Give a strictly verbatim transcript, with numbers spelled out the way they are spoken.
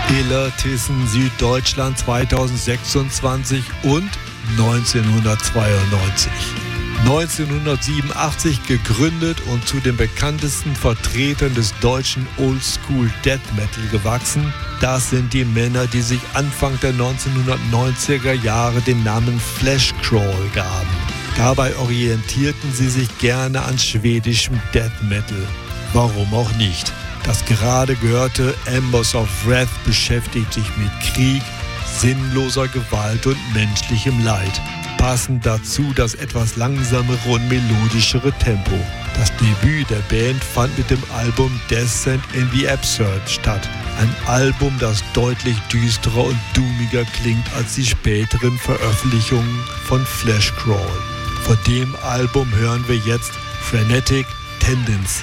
Illertissen, Süddeutschland zweitausendsechsundzwanzig und neunzehnhundertzweiundneunzig. neunzehnhundertsiebenundachtzig gegründet und zu den bekanntesten Vertretern des deutschen Oldschool Death Metal gewachsen. Das sind die Männer, die sich Anfang der neunzehnhundertneunziger Jahre den Namen Fleshcrawl gaben. Dabei orientierten sie sich gerne an schwedischem Death Metal. Warum auch nicht? Das gerade gehörte Embers of Wrath beschäftigt sich mit Krieg, sinnloser Gewalt und menschlichem Leid. Passend dazu das etwas langsamere und melodischere Tempo. Das Debüt der Band fand mit dem Album Descent in the Absurd statt. Ein Album, das deutlich düsterer und doomiger klingt als die späteren Veröffentlichungen von Fleshcrawl. Von dem Album hören wir jetzt Frenetic Tendency.